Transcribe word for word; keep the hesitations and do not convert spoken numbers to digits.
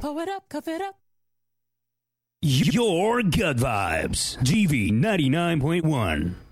Pull it up, cuff it up. Your gut vibes. G V ninety-nine point one.